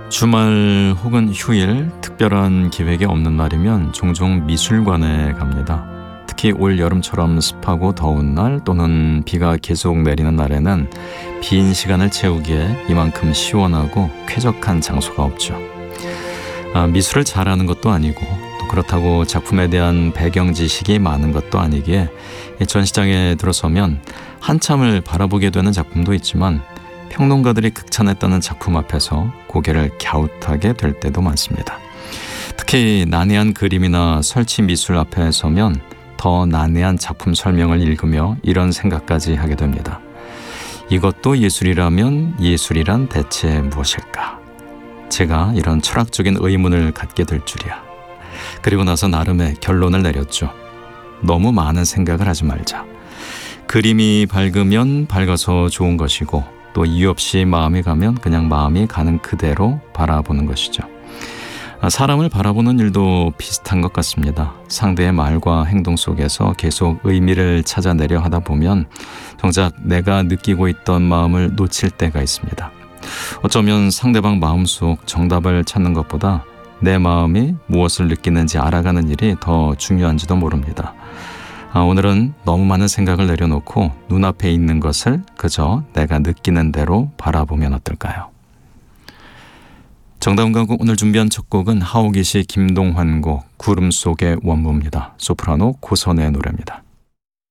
주말 혹은 휴일, 특별한 계획이 없는 날이면 종종 미술관에 갑니다. 특히 올 여름처럼 습하고 더운 날 또는 비가 계속 내리는 날에는 빈 시간을 채우기에 이만큼 시원하고 쾌적한 장소가 없죠. 미술을 잘하는 것도 아니고 또 그렇다고 작품에 대한 배경 지식이 많은 것도 아니기에 전시장에 들어서면 한참을 바라보게 되는 작품도 있지만 평론가들이 극찬했다는 작품 앞에서 고개를 갸웃하게 될 때도 많습니다. 특히 난해한 그림이나 설치 미술 앞에 서면 더 난해한 작품 설명을 읽으며 이런 생각까지 하게 됩니다. 이것도 예술이라면 예술이란 대체 무엇일까? 제가 이런 철학적인 의문을 갖게 될 줄이야. 그리고 나서 나름의 결론을 내렸죠. 너무 많은 생각을 하지 말자. 그림이 밝으면 밝아서 좋은 것이고 또 이유 없이 마음이 가면 그냥 마음이 가는 그대로 바라보는 것이죠. 사람을 바라보는 일도 비슷한 것 같습니다. 상대의 말과 행동 속에서 계속 의미를 찾아내려 하다 보면 정작 내가 느끼고 있던 마음을 놓칠 때가 있습니다. 어쩌면 상대방 마음속 정답을 찾는 것보다 내 마음이 무엇을 느끼는지 알아가는 일이 더 중요한지도 모릅니다. 오늘은 너무 많은 생각을 내려놓고 눈앞에 있는 것을 그저 내가 느끼는 대로 바라보면 어떨까요? 정다운 가곡 오늘 준비한 첫 곡은 하오기시 김동환 곡 구름 속의 원무입니다. 소프라노 고선의 노래입니다.